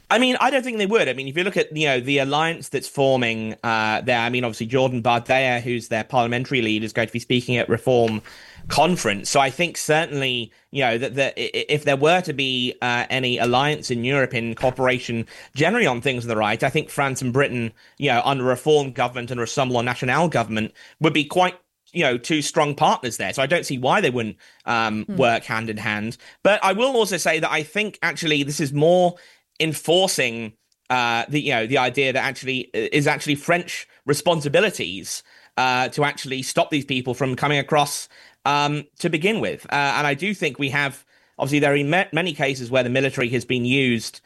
I mean, I don't think they would. I mean, if you look at, the alliance that's forming there, I mean, obviously Jordan Bardella, who's their parliamentary lead, is going to be speaking at Reform Conference. So I think certainly, that if there were to be any alliance in Europe in cooperation generally on things on the right, I think France and Britain, under a Reform government and Rassemblement National government would be quite two strong partners there. So I don't see why they wouldn't work hand in hand. But I will also say that I think actually this is more enforcing the idea that actually French responsibilities to actually stop these people from coming across to begin with. And I do think we have, obviously there are many cases where the military has been used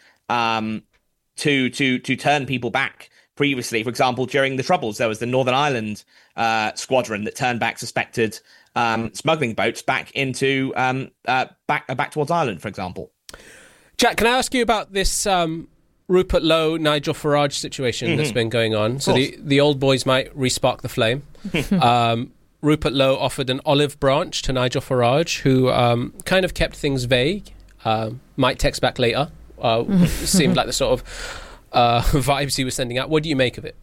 to turn people back previously. For example, during the Troubles, there was the Northern Ireland squadron that turned back suspected smuggling boats back into back towards Ireland, for example. Jack, can I ask you about this Rupert Lowe, Nigel Farage situation that's been going on? So the old boys might respark the flame. Rupert Lowe offered an olive branch to Nigel Farage, who kind of kept things vague. Might text back later. Seemed like the sort of vibes he was sending out. What do you make of it?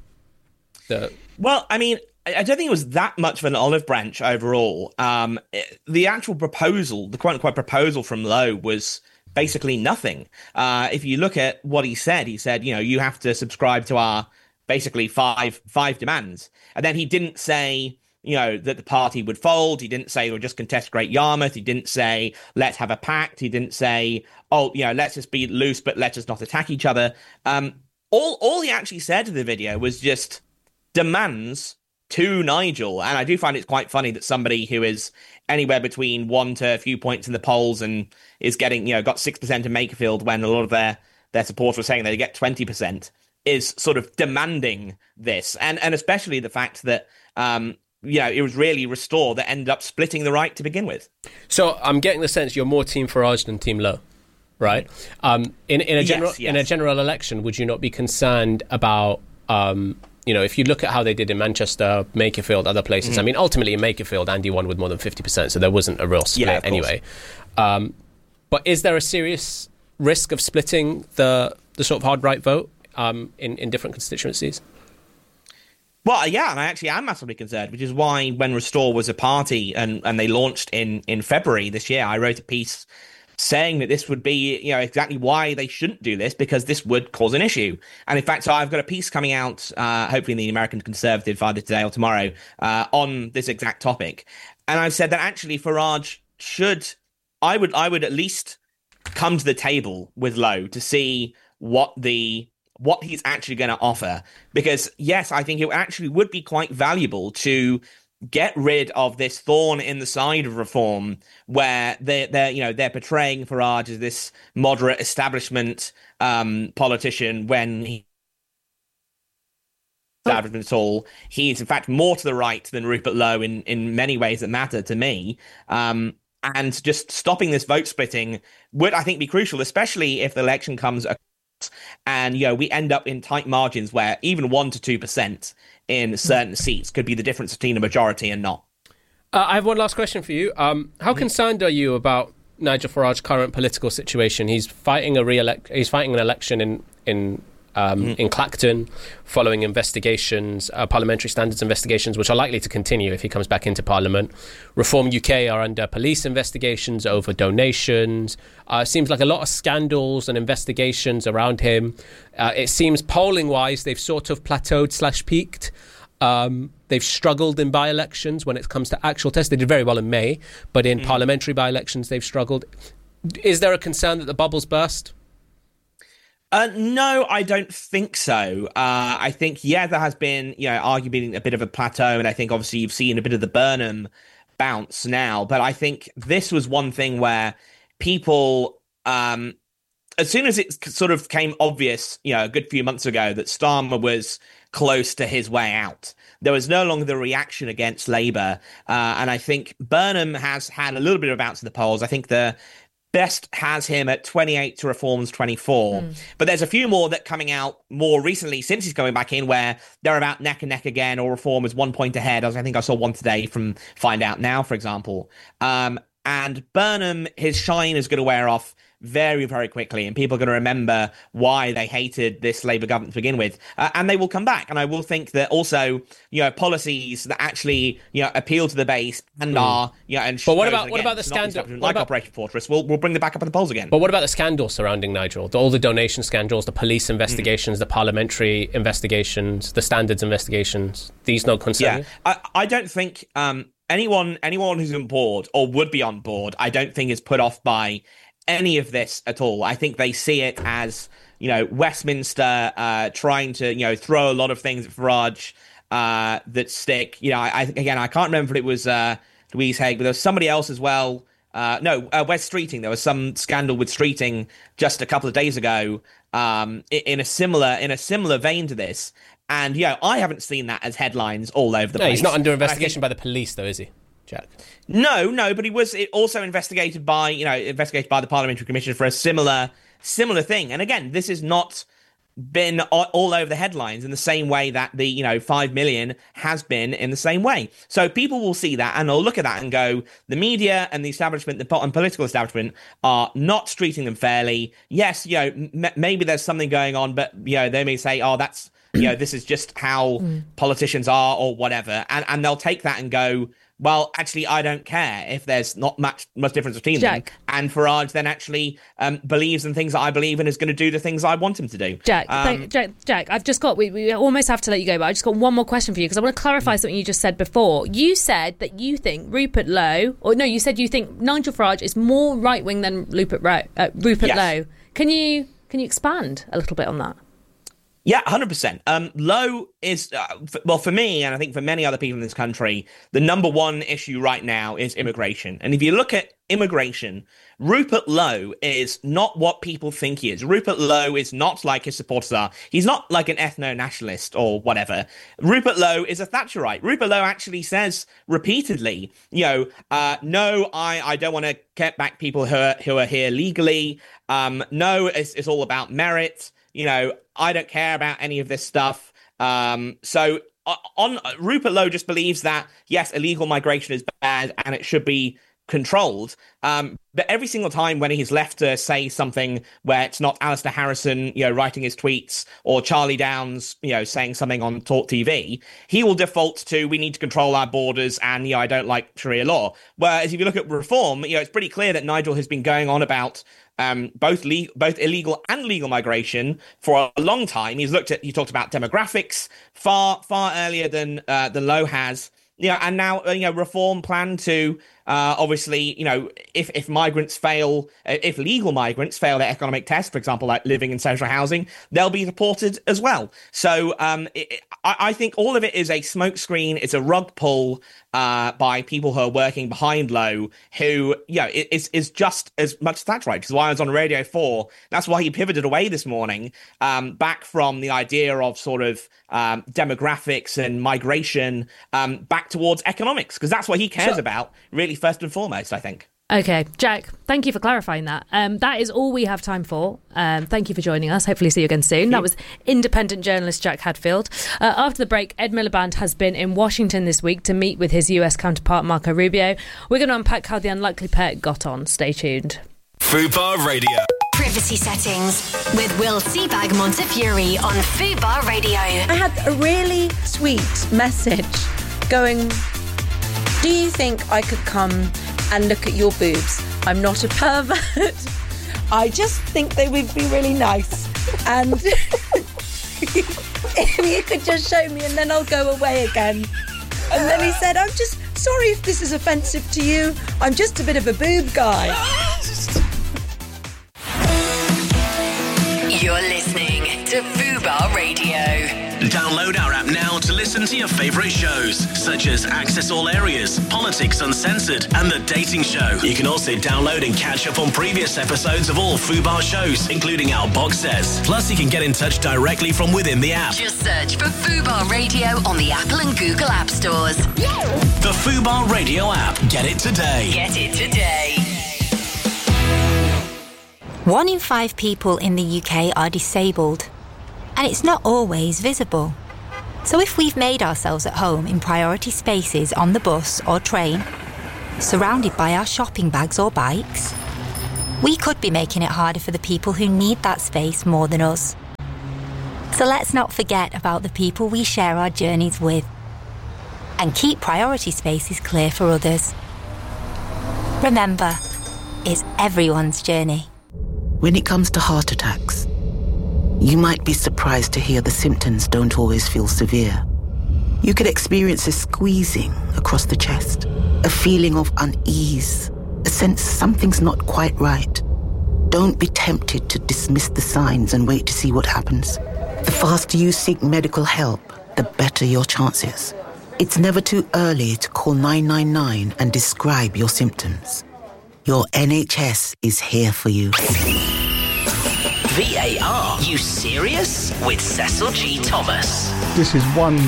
Well, I mean, I don't think it was that much of an olive branch overall. The actual proposal, the quote-unquote proposal from Lowe was basically nothing. If you look at what he said, you have to subscribe to our basically five demands. And then he didn't say, that the party would fold. He didn't say we'll just contest Great Yarmouth. He didn't say, let's have a pact. He didn't say, let's just be loose, but let's just not attack each other. All he actually said in the video was just demands to Nigel. And I do find it's quite funny that somebody who is anywhere between 1 to a few points in the polls and is getting, got 6% in Makerfield when a lot of their supporters were saying they get 20%, is sort of demanding this. And especially the fact that, it was really Restore that ended up splitting the right to begin with. So I'm getting the sense you're more Team Farage than Team Lowe, right? In a general election, would you not be concerned about, if you look at how they did in Manchester, Makerfield, other places, I mean, ultimately in Makerfield, Andy won with more than 50%, so there wasn't a real split anyway. But is there a serious risk of splitting the sort of hard right vote in different constituencies? Well, yeah, and I actually am massively concerned, which is why when Restore was a party and they launched in February this year, I wrote a piece saying that this would be, exactly why they shouldn't do this, because this would cause an issue. And in fact, so I've got a piece coming out, hopefully in the American Conservative either today or tomorrow, on this exact topic. And I've said that actually Farage I would at least come to the table with Lowe to see what he's actually going to offer. Because yes, I think it actually would be quite valuable to get rid of this thorn in the side of Reform, where they're portraying Farage as this moderate establishment politician when establishment at all. He's in fact more to the right than Rupert Lowe in many ways that matter to me. And just stopping this vote splitting would, I think, be crucial, especially if the election comes and we end up in tight margins where even 1 to 2% in certain seats could be the difference between a majority and not. I have one last question for you. How concerned are you about Nigel Farage's current political situation? He's fighting an election in Clacton, following investigations, parliamentary standards investigations, which are likely to continue if he comes back into Parliament. Reform UK are under police investigations over donations. Seems like a lot of scandals and investigations around him. It seems polling-wise, they've sort of plateaued/peaked. They've struggled in by-elections when it comes to actual tests. They did very well in May, but in parliamentary by-elections, they've struggled. Is there a concern that the bubbles burst? No, I don't think so. I think, there has been, arguably a bit of a plateau, and I think obviously you've seen a bit of the Burnham bounce now. But I think this was one thing where people, as soon as it sort of came obvious, a good few months ago that Starmer was close to his way out, there was no longer the reaction against Labour. And I think Burnham has had a little bit of a bounce in the polls. I think the Best has him at 28 to Reform's 24. But there's a few more that coming out more recently since he's coming back in where they're about neck and neck again, or Reform is 1 point ahead. I think I saw one today from Find Out Now, for example. And Burnham, his shine is going to wear off very, very quickly, and people are going to remember why they hated this Labour government to begin with, and they will come back. And I will think that also, policies that actually, appeal to the base and are, and but what about the scandal? Like Operation Fortress, we'll bring them back up in the polls again. But what about the scandals surrounding Nigel? All the donation scandals, the police investigations, the parliamentary investigations, the standards investigations. These don't concern you? I don't think anyone who's on board or would be on board, I don't think is put off by any of this at all. I think they see it as, Westminster trying to, throw a lot of things at Farage that stick. I can't remember if it was Louise Haigh, but there was somebody else as well. Wes Streeting. There was some scandal with Streeting just a couple of days ago in a similar vein to this. And, I haven't seen that as headlines all over the place. He's not under investigation by the police, though, is he, Jack? No, but he was also investigated by the Parliamentary Commission for a similar thing. And again, this has not been all over the headlines in the same way that the 5 million has been in the same way. So people will see that and they'll look at that and go, the media and the establishment, the political establishment are not treating them fairly. Yes, maybe there's something going on, but they may say, oh, that's this is just how politicians are or whatever, and they'll take that and go, well, actually, I don't care if there's not much difference between them. And Farage then actually believes in things that I believe and is going to do the things I want him to do. Jack, I've just got, we almost have to let you go, but I just got one more question for you because I want to clarify something you just said before. You said that you think you said you think Nigel Farage is more right-wing than Rupert Lowe. Can you expand a little bit on that? Yeah, 100%. Lowe is, for me, and I think for many other people in this country, the number one issue right now is immigration. And if you look at immigration, Rupert Lowe is not what people think he is. Rupert Lowe is not like his supporters are. He's not like an ethno-nationalist or whatever. Rupert Lowe is a Thatcherite. Rupert Lowe actually says repeatedly, no, I don't want to get back people who are here legally. No, it's all about merit. I don't care about any of this stuff. So on Rupert Lowe just believes that, yes, illegal migration is bad and it should be controlled. But every single time when he's left to say something where it's not Alistair Harrison, writing his tweets, or Charlie Downs, saying something on Talk TV, he will default to, we need to control our borders and, I don't like Sharia law. Whereas if you look at reform, it's pretty clear that Nigel has been going on about both illegal and legal migration for a long time. He talked about demographics far earlier than Lowe has. And now, reform plan to, obviously, if migrants fail, if legal migrants fail their economic test, for example, like living in social housing, they'll be deported as well. So I think all of it is a smokescreen. It's a rug pull by people who are working behind Lowe, who, is just as much Thatcherite. Which is why I was on Radio 4. That's why he pivoted away this morning, back from the idea of sort of demographics and migration, back towards economics, because that's what he cares about, really, first and foremost, I think. Okay, Jack, thank you for clarifying that. That is all we have time for. Thank you for joining us. Hopefully see you again soon. That was independent journalist Jack Hadfield. After the break, Ed Miliband has been in Washington this week to meet with his US counterpart Marco Rubio. We're going to unpack how the unlikely pair got on. Stay tuned. Fubar Radio. Privacy settings with Will Seabag Montefiore on Fubar Radio. I had a really sweet message going, do you think I could come and look at your boobs? I'm not a pervert. I just think they would be really nice. And if you could just show me and then I'll go away again. And then he said, I'm just sorry if this is offensive to you. I'm just a bit of a boob guy. You're listening to Fubar Radio. Download our app now to listen to your favourite shows, such as Access All Areas, Politics Uncensored, and The Dating Show. You can also download and catch up on previous episodes of all Fubar shows, including our box sets. Plus, you can get in touch directly from within the app. Just search for Fubar Radio on the Apple and Google App Stores. The Fubar Radio app. Get it today. Get it today. 1 in 5 people in the UK are disabled, and it's not always visible. So if we've made ourselves at home in priority spaces on the bus or train, surrounded by our shopping bags or bikes, we could be making it harder for the people who need that space more than us. So let's not forget about the people we share our journeys with and keep priority spaces clear for others. Remember, it's everyone's journey. When it comes to heart attacks, you might be surprised to hear the symptoms don't always feel severe. You could experience a squeezing across the chest, a feeling of unease, a sense something's not quite right. Don't be tempted to dismiss the signs and wait to see what happens. The faster you seek medical help, the better your chances. It's never too early to call 999 and describe your symptoms. Your NHS is here for you. VAR, you serious? With Cecil G. Thomas. This is one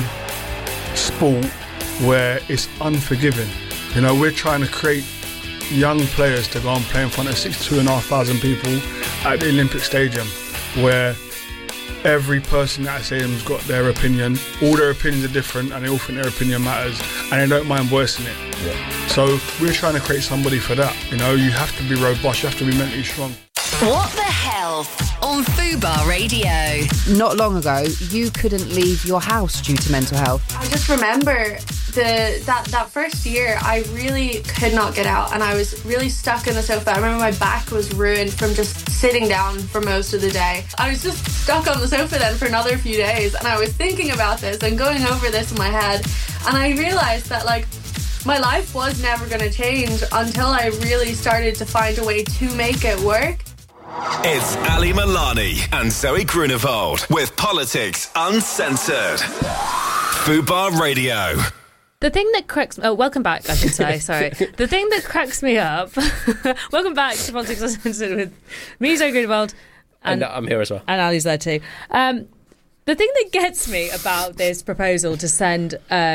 sport where it's unforgiving. You know, we're trying to create young players to go and play in front of 62,500 people at the Olympic Stadium, where every person at that stadium's got their opinion. All their opinions are different and they all think their opinion matters and they don't mind voicing it. Yeah. So we're trying to create somebody for that. You know, you have to be robust, you have to be mentally strong. What the Health on Fubar Radio. Not long ago, you couldn't leave your house due to mental health. I just remember that first year, I really could not get out and I was really stuck in the sofa. I remember my back was ruined from just sitting down for most of the day. I was just stuck on the sofa then for another few days and I was thinking about this and going over this in my head, and I realised that my life was never going to change until I really started to find a way to make it work. It's Ali Milani and Zoe Grunewald with Politics Uncensored. Fubar Radio. The thing that cracks... Oh, welcome back, I should say. Sorry. The thing that cracks me up... Welcome back to Politics Uncensored with me, Zoe Grunewald. And I'm here as well. And Ali's there too. The thing that gets me about this proposal to send,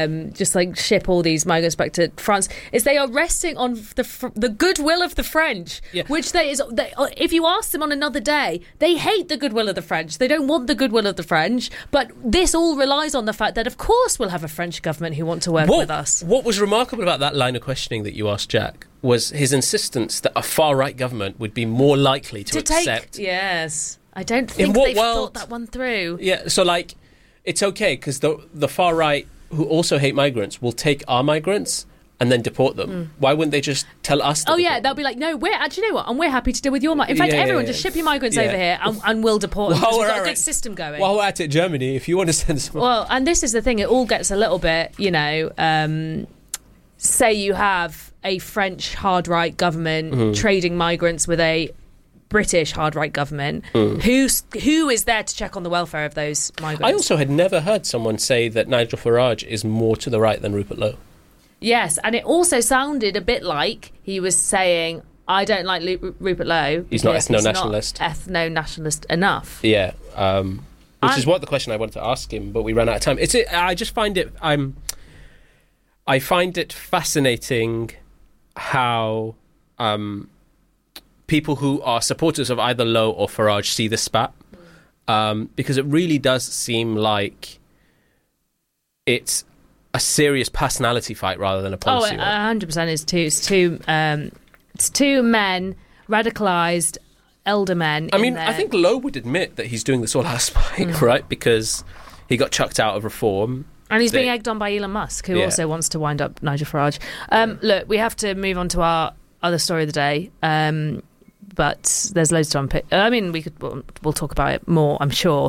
ship all these migrants back to France is they are resting on the goodwill of the French, which if you ask them on another day, they hate the goodwill of the French. They don't want the goodwill of the French, but this all relies on the fact that, of course, we'll have a French government who want to work with us. What was remarkable about that line of questioning that you asked Jack was his insistence that a far-right government would be more likely to accept... Yes. I don't think they've thought that one through. Yeah, so it's okay because the far right, who also hate migrants, will take our migrants and then deport them. Why wouldn't they just tell us? They'll be like, no, you know what? And we're happy to deal with your migrants. In fact, everyone just ship your migrants over here and we'll deport them. Because we've got a good system going. While we're at it, Germany, if you want to send some... Well, and this is the thing, it all gets a little bit, say you have a French hard right government trading migrants with a British hard right government, who is there to check on the welfare of those migrants? I also had never heard someone say that Nigel Farage is more to the right than Rupert Lowe. Yes, and it also sounded a bit like he was saying, I don't like Rupert Lowe. He's not ethno-nationalist. Ethno-nationalist enough. Yeah, which is what the question I wanted to ask him, but we ran out of time. I just find it... I find it fascinating how... people who are supporters of either Lowe or Farage see the spat, because it really does seem like it's a serious personality fight rather than a policy one. 100%. It's two men, radicalised elder men. I mean, I think Lowe would admit that he's doing this all out of spite, right? Because he got chucked out of Reform. And he's being egged on by Elon Musk, who also wants to wind up Nigel Farage. Look, we have to move on to our other story of the day. But there's loads to unpick. I mean, we'll talk about it more, I'm sure.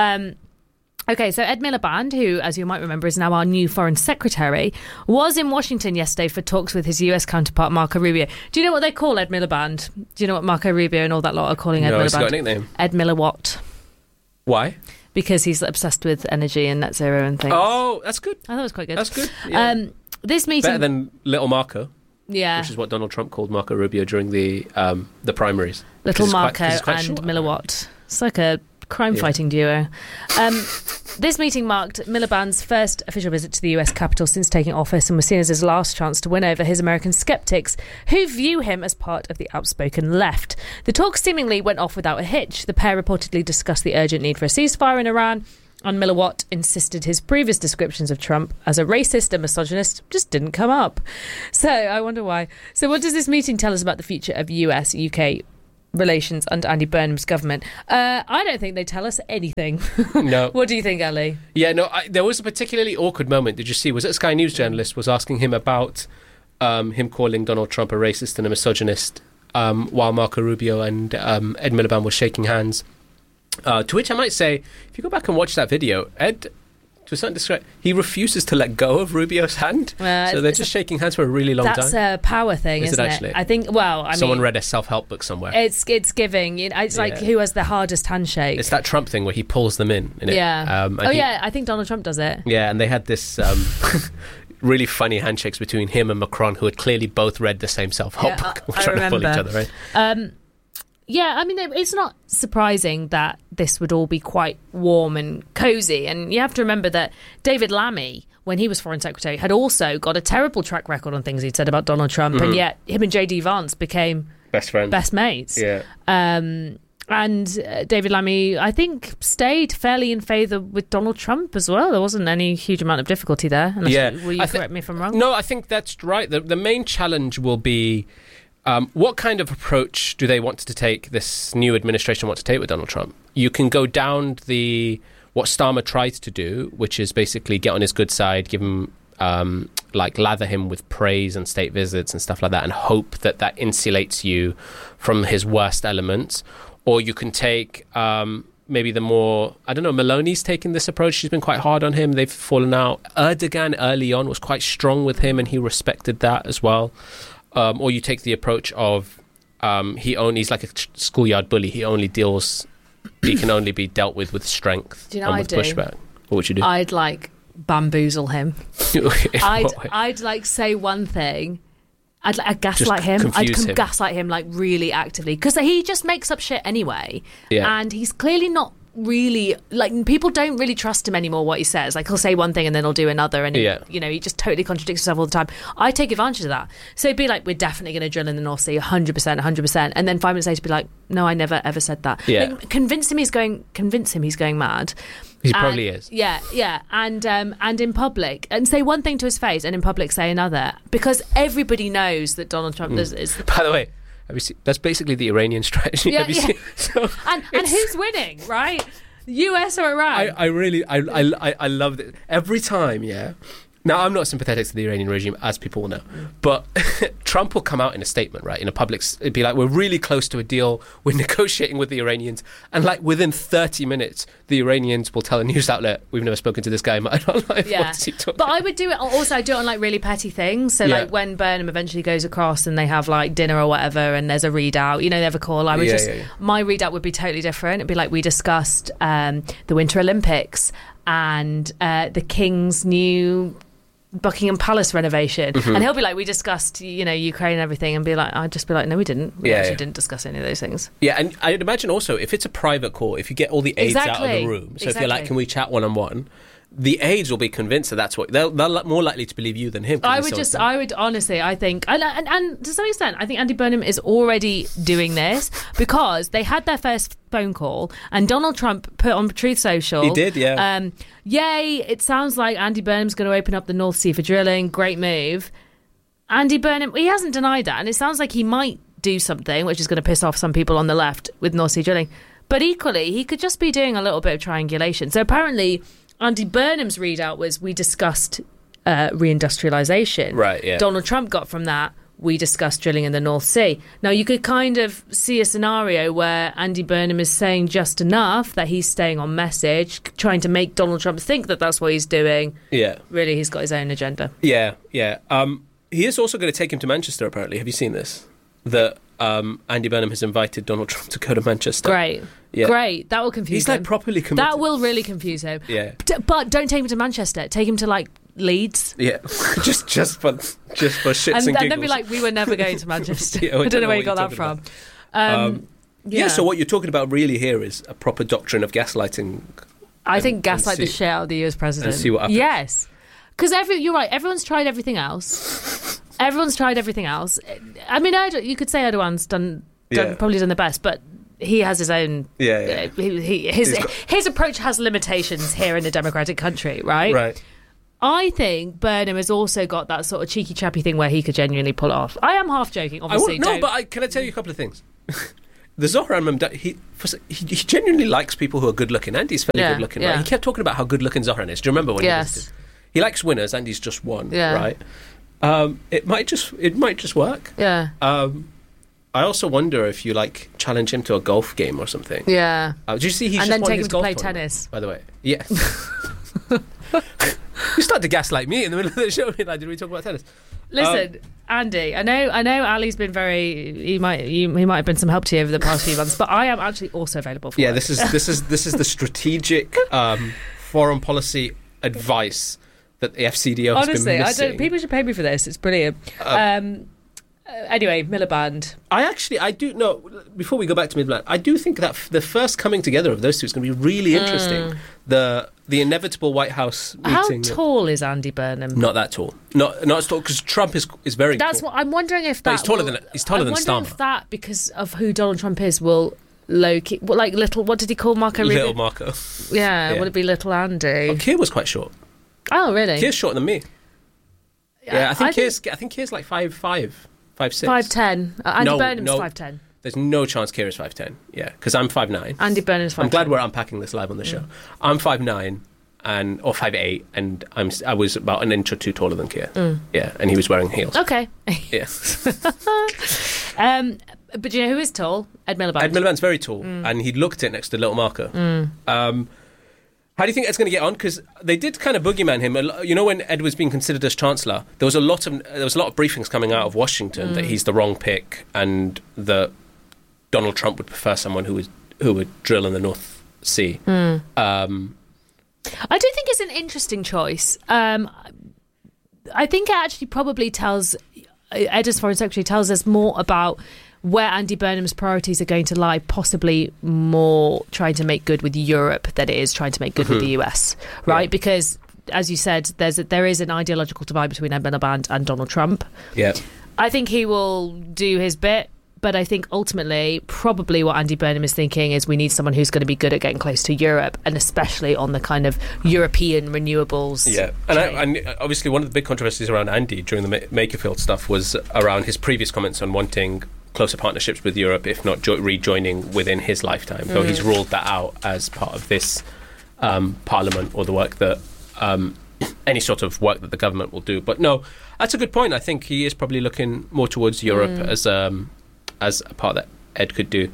Okay, so Ed Miliband, who, as you might remember, is now our new Foreign Secretary, was in Washington yesterday for talks with his US counterpart, Marco Rubio. Do you know what they call Ed Miliband? Do you know what Marco Rubio and all that lot are calling Ed Miliband? He's got a nickname. Ed Milliwatt. Why? Because he's obsessed with energy and net zero and things. Oh, that's good. I thought it was quite good. That's good. Yeah. This meeting... Better than Little Marco. Yeah. Which is what Donald Trump called Marco Rubio during the primaries. Little Marco and Milliwatt. It's like a crime-fighting duo. This meeting marked Miliband's first official visit to the US Capitol since taking office and was seen as his last chance to win over his American skeptics, who view him as part of the outspoken left. The talks seemingly went off without a hitch. The pair reportedly discussed the urgent need for a ceasefire in Iran, and Milliwatt insisted his previous descriptions of Trump as a racist and misogynist just didn't come up. So I wonder why. So what does this meeting tell us about the future of US-UK relations under Andy Burnham's government. I don't think they tell us anything. No. What do you think, Ellie? Yeah, no, there was a particularly awkward moment. Did you see? Was it a Sky News journalist was asking him about him calling Donald Trump a racist and a misogynist while Marco Rubio and Ed Miliband were shaking hands. To which I might say, if you go back and watch that video, Ed, to a certain extent, he refuses to let go of Rubio's hand. So they're just shaking hands for a really long time. That's a power thing, isn't it? Actually? I think, someone read a self-help book somewhere. It's giving. It's like who has the hardest handshake. It's that Trump thing where he pulls them in. Yeah. I think Donald Trump does it. Yeah, and they had this really funny handshakes between him and Macron, who had clearly both read the same self-help book. Trying to pull each other, right? Yeah, I mean, it's not surprising that this would all be quite warm and cosy. And you have to remember that David Lammy, when he was Foreign Secretary, had also got a terrible track record on things he'd said about Donald Trump. Mm-hmm. And yet him and J.D. Vance became best mates. Yeah. And David Lammy, I think, stayed fairly in favour with Donald Trump as well. There wasn't any huge amount of difficulty there. Will you correct me if I'm wrong? No, I think that's right. The main challenge will be... what kind of approach do they want to take, this new administration want to take with Donald Trump? You can go down what Starmer tried to do, which is basically get on his good side, give him, lather him with praise and state visits and stuff like that, and hope that insulates you from his worst elements. Or you can take maybe the more, I don't know, Meloni's taken this approach. She's been quite hard on him. They've fallen out. Erdogan early on was quite strong with him, and he respected that as well. Or you take the approach of he's like a schoolyard bully. He can only be dealt with strength and with pushback. What would you do? I'd bamboozle him. I'd say one thing. I'd gaslight him. I'd gaslight him really actively, because he just makes up shit anyway. Yeah. And he's clearly not really, people don't really trust him anymore, what he says. He'll say one thing and then he'll do another, and he just totally contradicts himself all the time. I take advantage of that. So it'd be we're definitely going to drill in the North Sea 100%, and then 5 minutes later be like, no, I never ever said that. Convince him he's going mad. He probably is. Yeah, and in public, and say one thing to his face, and in public say another, because everybody knows that Donald Trump is. By the way, that's basically the Iranian strategy. Yeah, and who's winning, right? US or Iran? I love it every time. Yeah. Now, I'm not sympathetic to the Iranian regime, as people will know, but Trump will come out in a statement, right, in a public... It'd be we're really close to a deal, we're negotiating with the Iranians, and within 30 minutes, the Iranians will tell a news outlet, we've never spoken to this guy. What's he talking about? I would do it on really petty things. So when Burnham eventually goes across and they have dinner or whatever, and there's a readout, they have a call, I would my readout would be totally different. It'd be we discussed the Winter Olympics and the King's new Buckingham Palace renovation, and he'll be we discussed Ukraine and everything, and I'd just be no, we didn't. We actually didn't discuss any of those things. Yeah, and I'd imagine also if it's a private call, if you get all the aides out of the room, so if you're can we chat one-on-one, the aides will be convinced that that's what they're more likely to believe you than him. I would honestly, I think, and to some extent, I think Andy Burnham is already doing this, because they had their first phone call, and Donald Trump put on Truth Social. He did, yeah. Yay! It sounds like Andy Burnham's going to open up the North Sea for drilling. Great move. Andy Burnham, he hasn't denied that, and it sounds like he might do something which is going to piss off some people on the left with North Sea drilling. But equally, he could just be doing a little bit of triangulation. So apparently, Andy Burnham's readout was, we discussed reindustrialisation. Right, yeah. Donald Trump got from that, we discussed drilling in the North Sea. Now, you could kind of see a scenario where Andy Burnham is saying just enough that he's staying on message, trying to make Donald Trump think that that's what he's doing. Yeah. Really, he's got his own agenda. Yeah. He is also going to take him to Manchester, apparently. Have you seen this? That Andy Burnham has invited Donald Trump to go to Manchester. Great. Yeah. Great. That will confuse him. He's properly committed. That will really confuse him. Yeah. But don't take him to Manchester. Take him to Leeds. Yeah. just for shits and giggles. And then be we were never going to Manchester. I don't know where you got that from. So what you're talking about really here is a proper doctrine of gaslighting. I think gaslight the shit out of the US president. And see what happens. Yes. Because you're right, everyone's tried everything else. I mean, you could say Erdogan's probably done the best, but he has his own... Yeah. His approach has limitations here in a democratic country, right? Right. I think Burnham has also got that sort of cheeky chappy thing where he could genuinely pull it off. I am half joking, obviously. Can I tell you a couple of things? the Zohran Mamdani, he genuinely likes people who are good looking. Andy's fairly good looking, right? He kept talking about how good looking Zohran is. Do you remember when he visited? He likes winners. Andy's just won, right? It might just work. Yeah. I also wonder if you challenge him to a golf game or something. Yeah. Do you see he's and just then won take his him to golf play tournament, tennis. by the way. Yeah. You start to gaslight me in the middle of the show. Did we talk about tennis? Listen, Andy, I know Ali's been he might have been some help to you over the past few months, but I am actually also available for work. this is the strategic foreign policy advice that the FCDO has been missing. People should pay me for this. It's brilliant. Anyway, Miliband. I do know, before we go back to Miliband, I do think that the first coming together of those two is going to be really interesting. The inevitable White House meeting. How tall is Andy Burnham? Not that tall. Not as tall, because Trump is very tall. That's what I'm wondering if that. He's taller than Starmer. I'm wondering if that, because of who Donald Trump is, will low-key... little... What did he call Marco Rubio? Little Marco. Yeah, would it be little Andy? Oh, Keir was quite short. Oh, really? Keir's shorter than me. Yeah, I think Keir's 5'5", 5'6". 5'10". Andy Burnham's 5'10". There's no chance Keir is 5'10". Yeah, because I'm 5'9". Andy Burnham's 5'10". I'm glad we're unpacking this live on the show. I'm 5'9", or 5'8", and I was about an inch or two taller than Keir. Yeah, and he was wearing heels. Okay. Yeah. But do you know who is tall? Ed Miliband. Ed Miliband's very tall, and he looked it next to Little Marco. How do you think Ed's going to get on? Because they did kind of boogeyman him. You know, when Ed was being considered as Chancellor, there was a lot of briefings coming out of Washington that he's the wrong pick, and that Donald Trump would prefer someone who would drill in the North Sea. I do think it's an interesting choice. I think it actually probably tells Ed, as Foreign Secretary, tells us more about where Andy Burnham's priorities are going to lie, possibly more trying to make good with Europe than it is trying to make good with the US, right? Yeah. Because, as you said, there is an ideological divide between Ed Miliband and Donald Trump. Yeah, I think he will do his bit, but I think ultimately, probably what Andy Burnham is thinking is we need someone who's going to be good at getting close to Europe, and especially on the kind of European renewables. Yeah, and obviously one of the big controversies around Andy during the Makerfield stuff was around his previous comments on wanting closer partnerships with Europe, if not rejoining within his lifetime. So he's ruled that out as part of this parliament, or the work that any sort of work that the government will do. But no, that's a good point. I think he is probably looking more towards Europe as a part that Ed could do.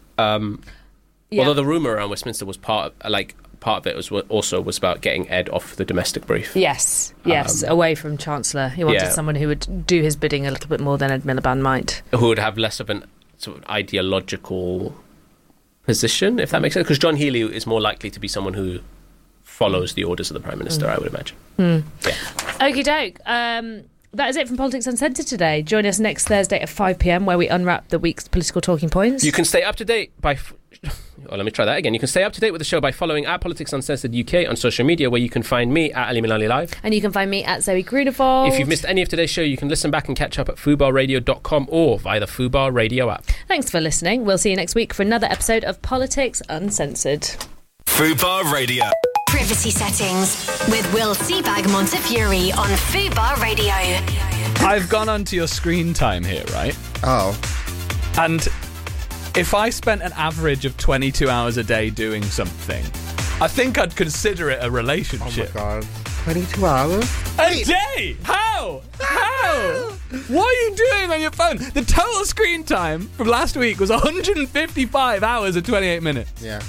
Although the rumour around Westminster was part of it was about getting Ed off the domestic brief. Yes, away from Chancellor. He wanted someone who would do his bidding a little bit more than Ed Miliband might. Who would have less of an sort of ideological position, if that makes sense. Because John Healey is more likely to be someone who follows the orders of the Prime Minister, I would imagine. Yeah. Okie doke. That is it from Politics Uncensored today. Join us next Thursday at 5 p.m, where we unwrap the week's political talking points. You can stay up to date by... let me try that again. You can stay up to date with the show by following at Politics Uncensored UK on social media, where you can find me at Ali Milali Live. And you can find me at Zoe Grunewald. If you've missed any of today's show, you can listen back and catch up at fubarradio.com or via the Fubar Radio app. Thanks for listening. We'll see you next week for another episode of Politics Uncensored. Fubar Radio. Privacy settings with Will Seabag Montefiore on Fubar Radio. I've gone onto your screen time here, right? Oh. And if I spent an average of 22 hours a day doing something, I think I'd consider it a relationship. Oh my God. 22 hours? A day? How? What are you doing on your phone? The total screen time from last week was 155 hours and 28 minutes. Yeah.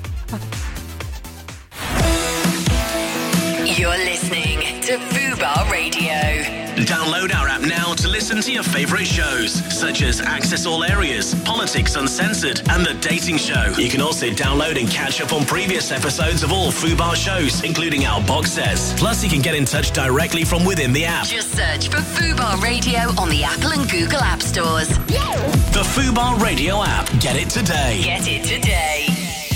You're listening to Fubar Radio. Download our app now to listen to your favourite shows, such as Access All Areas, Politics Uncensored, and The Dating Show. You can also download and catch up on previous episodes of all Fubar shows, including our box sets. Plus, you can get in touch directly from within the app. Just search for Fubar Radio on the Apple and Google App Stores. The Fubar Radio app. Get it today. Get it today.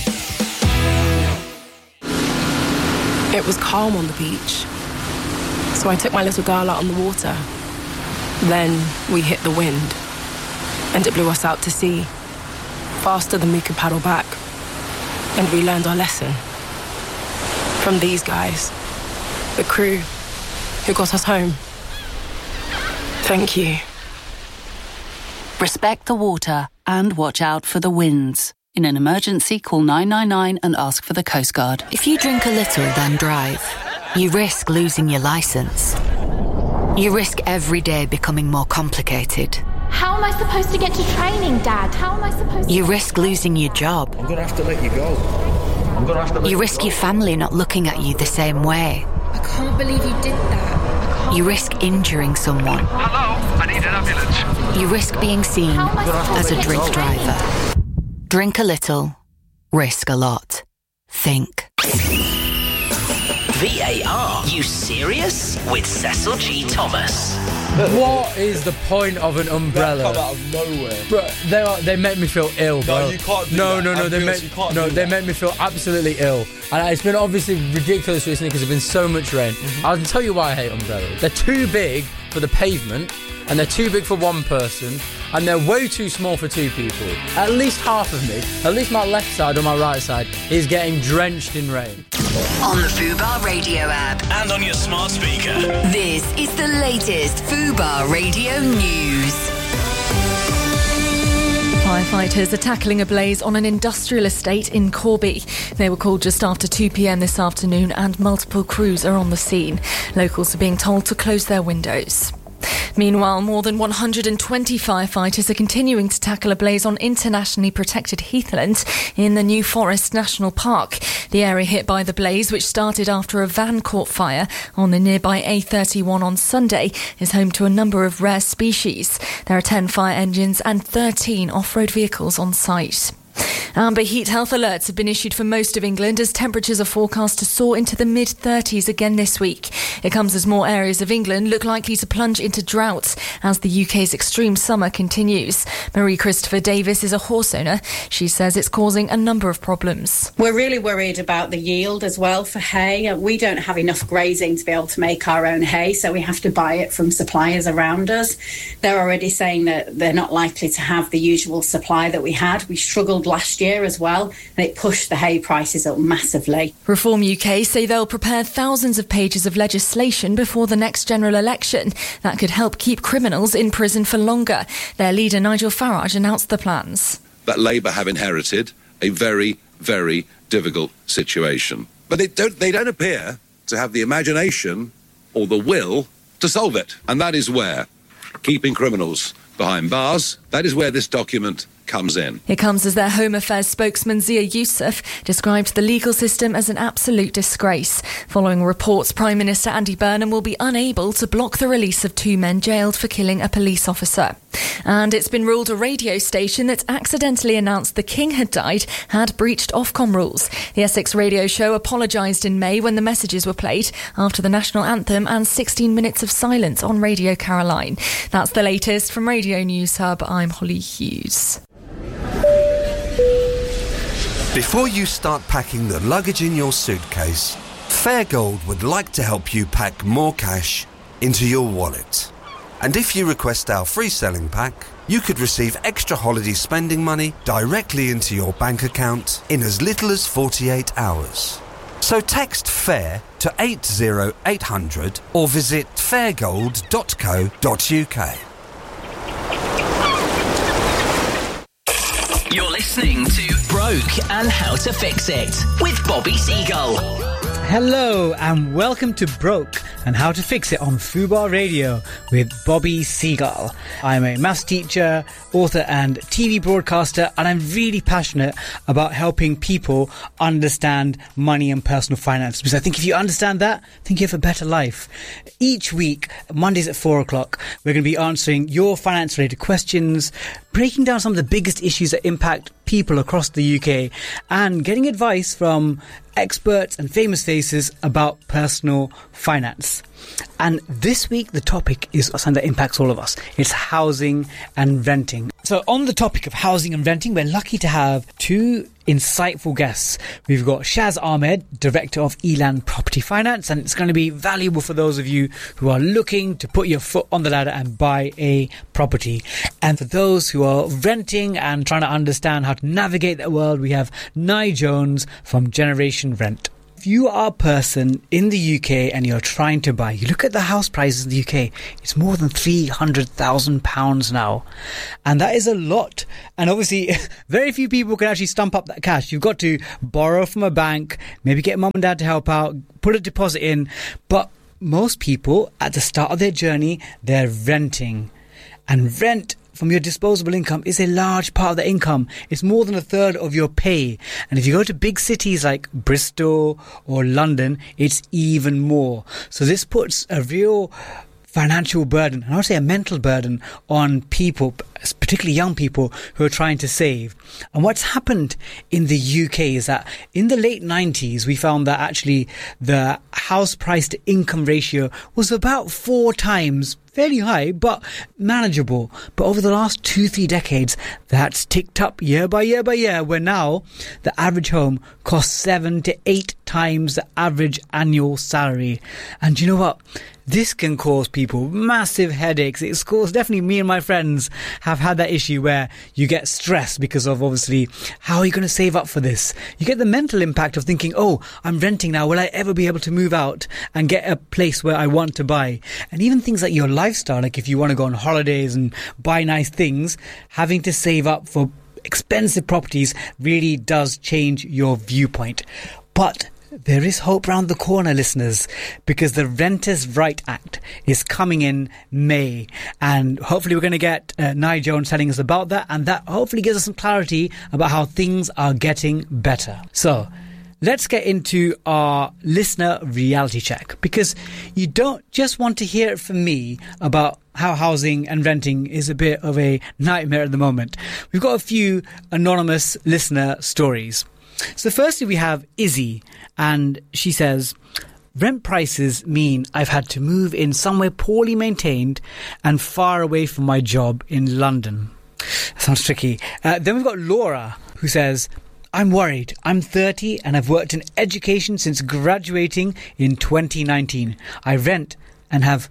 It was calm on the beach, so I took my little girl out on the water. Then we hit the wind, and it blew us out to sea, faster than we could paddle back. And we learned our lesson from these guys, the crew who got us home. Thank you. Respect the water. And watch out for the winds. In an emergency, call 999 and ask for the Coast Guard. If you drink a little, then drive, you risk losing your licence. You risk every day becoming more complicated. How am I supposed to get to training, Dad? How am I supposed to... You risk losing your job. I'm going to have to let you go. You risk your family not looking at you the same way. I can't believe you did that. You risk injuring someone. Hello, I need an ambulance. You risk being seen as a drink driver. Drink a little, risk a lot. Think. VAR, you serious? With Cecil G. Thomas. What is the point of an umbrella? That come out of nowhere. Bro, they make me feel ill, bro. No, you can't do no, that. No, they make me feel absolutely ill. And it's been obviously ridiculous recently because there's been so much rain. I'll tell you why I hate umbrellas. They're too big for the pavement, and they're too big for one person, and they're way too small for two people. At least half of me, at least my left side or my right side, is getting drenched in rain. On the Fubar Radio app. And on your smart speaker. This is the latest Fubar Radio news. Firefighters are tackling a blaze on an industrial estate in Corby. They were called just after 2 p.m. this afternoon and multiple crews are on the scene. Locals are being told to close their windows. Meanwhile, more than 120 firefighters are continuing to tackle a blaze on internationally protected heathland in the New Forest National Park. The area hit by the blaze, which started after a van caught fire on the nearby A31 on Sunday, is home to a number of rare species. There are 10 fire engines and 13 off-road vehicles on site. Amber heat health alerts have been issued for most of England as temperatures are forecast to soar into the mid-30s again this week. It comes as more areas of England look likely to plunge into drought as the UK's extreme summer continues. Marie Christopher Davis is a horse owner. She says it's causing a number of problems. We're really worried about the yield as well for hay. We don't have enough grazing to be able to make our own hay, so we have to buy it from suppliers around us. They're already saying that they're not likely to have the usual supply that we had. We struggled last year as well, and it pushed the hay prices up massively. Reform UK say they'll prepare thousands of pages of legislation before the next general election that could help keep criminals in prison for longer. Their leader, Nigel Farage, announced the plans. That Labour have inherited a very, very difficult situation. But they don't appear to have the imagination or the will to solve it. And that is where keeping criminals behind bars, that is where this document comes in. It comes as their Home Affairs spokesman Zia Youssef described the legal system as an absolute disgrace. Following reports, Prime Minister Andy Burnham will be unable to block the release of 2 men jailed for killing a police officer. And it's been ruled a radio station that accidentally announced the King had died had breached Ofcom rules. The Essex radio show apologised in May when the messages were played after the national anthem and 16 minutes of silence on Radio Caroline. That's the latest from Radio News Hub. I'm Holly Hughes. Before you start packing the luggage in your suitcase, Fairgold would like to help you pack more cash into your wallet. And if you request our free selling pack, you could receive extra holiday spending money directly into your bank account in as little as 48 hours. So text FAIR to 80800 or visit fairgold.co.uk. You're listening to Broke and How to Fix It with Bobby Seagull. Hello and welcome to Broke and How to Fix It on Fubar Radio with Bobby Seagull. I'm a maths teacher, author and TV broadcaster, and I'm really passionate about helping people understand money and personal finance, because I think if you understand that, I think you have a better life. Each week, Mondays at 4 o'clock, we're going to be answering your finance related questions, breaking down some of the biggest issues that impact people across the UK, and getting advice from experts and famous faces about personal finance. And this week, the topic is something that impacts all of us. It's housing and renting. So on the topic of housing and renting, we're lucky to have 2 insightful guests. We've got Shaz Ahmed, Director of Elan Property Finance, and it's going to be valuable for those of you who are looking to put your foot on the ladder and buy a property. And for those who are renting and trying to understand how to navigate that world, we have Nye Jones from Generation Rent. If you are a person in the UK and you're trying to buy, you look at the house prices in the UK, it's more than £300,000 now. And that is a lot. And obviously, very few people can actually stump up that cash. You've got to borrow from a bank, maybe get mum and dad to help out, put a deposit in. But most people, at the start of their journey, they're renting. And rent from your disposable income is a large part of the income. It's more than a third of your pay. And if you go to big cities like Bristol or London, it's even more. So this puts a real financial burden, and I would say a mental burden, on people, particularly young people who are trying to save. And what's happened in the UK is that in the late 90s, we found that actually the house price to income ratio was about 4 times, fairly high, but manageable. But over the last 2-3 decades, that's ticked up year by year by year, where now the average home costs 7 to 8 times the average annual salary. And you know what? This can cause people massive headaches. It's caused, definitely me and my friends have had that issue where you get stressed because of, obviously, how are you going to save up for this? You get the mental impact of thinking, oh, I'm renting now. Will I ever be able to move out and get a place where I want to buy? And even things like your lifestyle, like if you want to go on holidays and buy nice things, having to save up for expensive properties really does change your viewpoint. But there is hope round the corner, listeners, because the Renters' Right Act is coming in May, and hopefully we're going to get Nye Jones telling us about that, and that hopefully gives us some clarity about how things are getting better. So let's get into our listener reality check, because you don't just want to hear it from me about how housing and renting is a bit of a nightmare at the moment. We've got a few anonymous listener stories. So firstly, we have Izzy, and she says, rent prices mean I've had to move in somewhere poorly maintained and far away from my job in London. Sounds tricky. Then we've got Laura, who says, I'm worried. I'm 30 and I've worked in education since graduating in 2019. I rent and have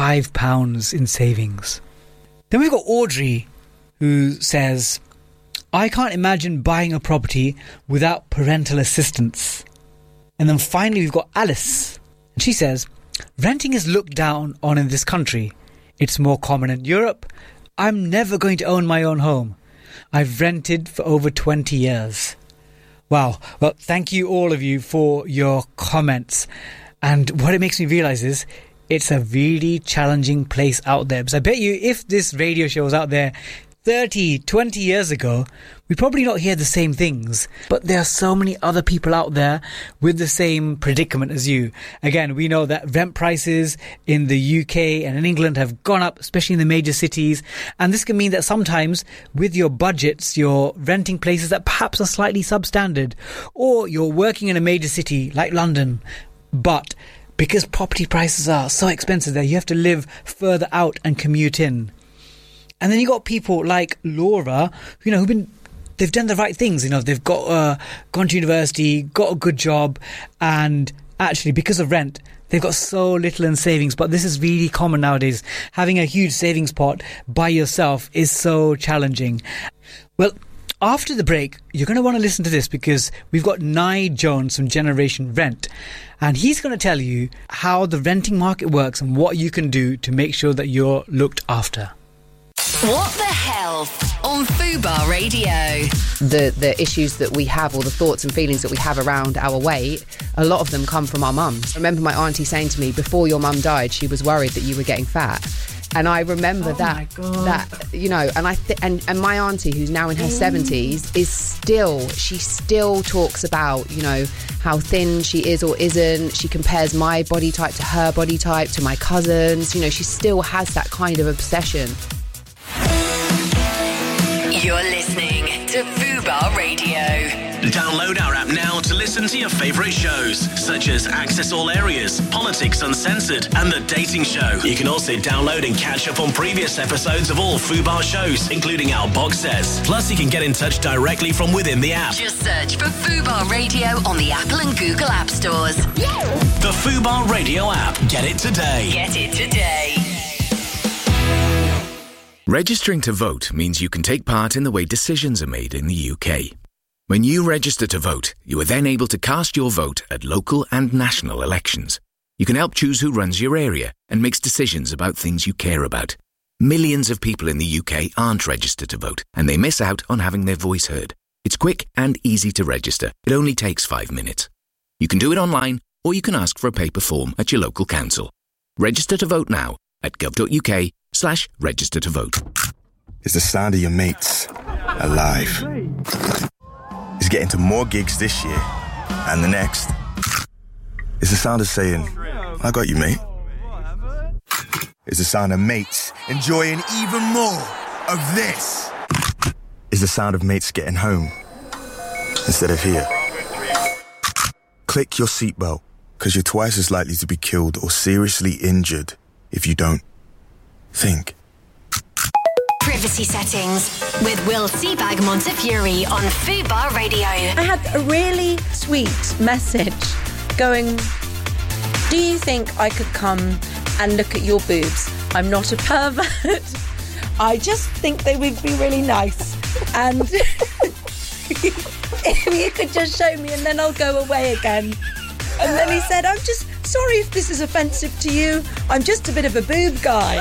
£5 in savings. Then we've got Audrey, who says, I can't imagine buying a property without parental assistance. And then finally we've got Alice. And she says, renting is looked down on in this country. It's more common in Europe. I'm never going to own my own home. I've rented for over 20 years. Wow. Well, thank you all of you for your comments. And what it makes me realise is it's a really challenging place out there. Because I bet you if this radio show was out there 30, 20 years ago, we'd probably not hear the same things. But there are so many other people out there with the same predicament as you. Again, we know that rent prices in the UK and in England have gone up, especially in the major cities. And this can mean that sometimes with your budgets, you're renting places that perhaps are slightly substandard, or you're working in a major city like London. But because property prices are so expensive there, you have to live further out and commute in. And then you got people like Laura, you know, they've done the right things. You know, they've got gone to university, got a good job, and actually because of rent, they've got so little in savings. But this is really common nowadays. Having a huge savings pot by yourself is so challenging. Well, after the break, you're going to want to listen to this, because we've got Nye Jones from Generation Rent, and he's going to tell you how the renting market works and what you can do to make sure that you're looked after. What the Health on Fubar Radio. The issues that we have, or the thoughts and feelings that we have around our weight, a lot of them come from our mums. I remember my auntie saying to me, before your mum died, she was worried that you were getting fat. And I remember that, you know, and and my auntie, who's now in her 70s, she still talks about, you know, how thin she is or isn't. She compares my body type to her body type, to my cousins. You know, she still has that kind of obsession. You're listening to Fubar Radio. Download our app now to listen to your favourite shows, such as Access All Areas, Politics Uncensored, and The Dating Show. You can also download and catch up on previous episodes of all Fubar shows, including our box sets. Plus, you can get in touch directly from within the app. Just search for Fubar Radio on the Apple and Google App Stores. The Fubar Radio app. Get it today. Get it today. Registering to vote means you can take part in the way decisions are made in the UK. When you register to vote, you are then able to cast your vote at local and national elections. You can help choose who runs your area and makes decisions about things you care about. Millions of people in the UK aren't registered to vote, and they miss out on having their voice heard. It's quick and easy to register. It only takes 5 minutes. You can do it online, or you can ask for a paper form at your local council. Register to vote now at gov.uk/register to vote. It's the sound of your mates alive. It's getting to more gigs this year and the next. It's the sound of saying, I got you, mate. It's the sound of mates enjoying even more of this. It's the sound of mates getting home instead of here. Click your seatbelt, because you're twice as likely to be killed or seriously injured if you don't. Think. Privacy Settings with Will Seabag Montefiore on Fubar Radio. I had a really sweet message going, do you think I could come and look at your boobs? I'm not a pervert. I just think they would be really nice. And if you could just show me and then I'll go away again. And then he said, I'm just sorry if this is offensive to you. I'm just a bit of a boob guy.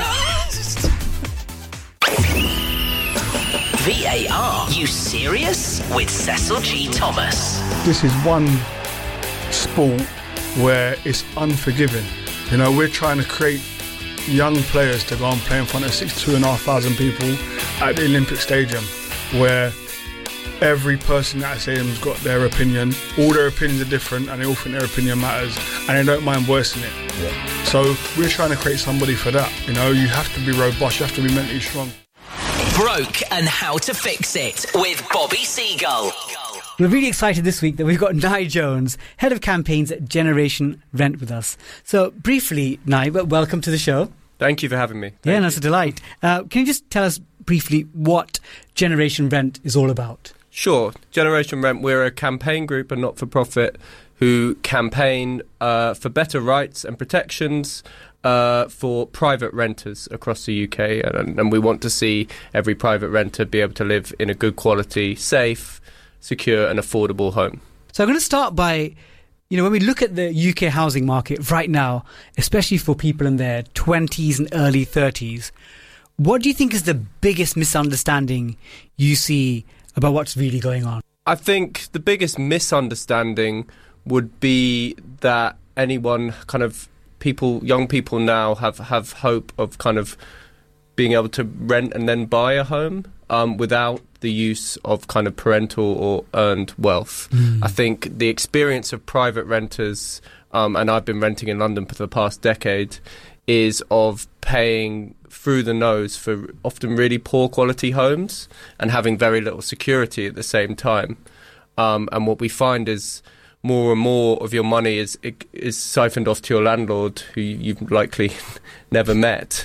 VAR, you serious? With Cecil G. Thomas. This is one sport where it's unforgiving. You know, we're trying to create young players to go and play in front of 62,500 people at the Olympic Stadium, where every person at that stadium's got their opinion. All their opinions are different, and they all think their opinion matters, and they don't mind voicing it. Yeah. So we're trying to create somebody for that. You know, you have to be robust, you have to be mentally strong. Broke and How to Fix It with Bobby Seagull. We're really excited this week that we've got Nye Jones, Head of Campaigns at Generation Rent, with us. So briefly, Nye, welcome to the show. Thank you for having me. Yeah, that's a delight. Can you just tell us briefly what Generation Rent is all about? Sure. Generation Rent, we're a campaign group, a not-for-profit, who campaign for better rights and protections for private renters across the UK. And we want to see every private renter be able to live in a good quality, safe, secure and affordable home. So I'm going to start by, when we look at the UK housing market right now, especially for people in their 20s and early 30s, what do you think is the biggest misunderstanding you see about what's really going on? I think the biggest misunderstanding would be that young people now have hope of kind of being able to rent and then buy a home without the use of kind of parental or earned wealth. I think the experience of private renters, and I've been renting in London for the past decade, is of paying through the nose for often really poor quality homes and having very little security at the same time. And what we find is more and more of your money is siphoned off to your landlord, who you've likely never met,